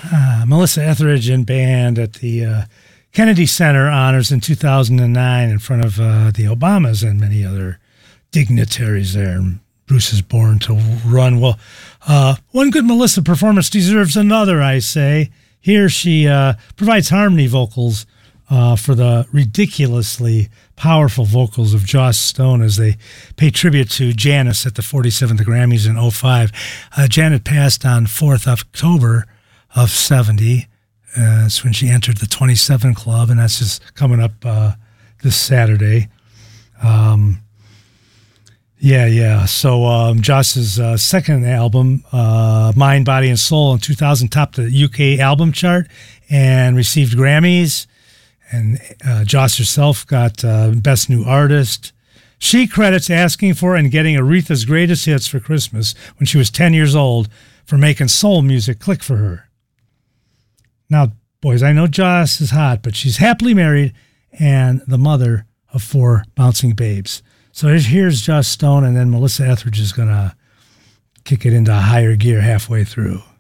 Melissa Etheridge and band at the Kennedy Center honors in 2009 in front of the Obamas and many other dignitaries there. Bruce is born to run. Well, one good Melissa performance deserves another, I say. Here she provides harmony vocals for the ridiculously powerful vocals of Joss Stone as they pay tribute to Janis at the 47th Grammys in 2005. Janet passed on 4th October of 70. That's when she entered the 27 Club, and that's just coming up this Saturday. So Joss's second album, Mind, Body, and Soul, in 2000 topped the UK album chart and received Grammys. And Joss herself got Best New Artist. She credits asking for and getting Aretha's Greatest Hits for Christmas when she was 10 years old for making soul music click for her. Now, boys, I know Joss is hot, but she's happily married and the mother of 4 bouncing babes. So here's Joss Stone, and then Melissa Etheridge is going to kick it into higher gear halfway through.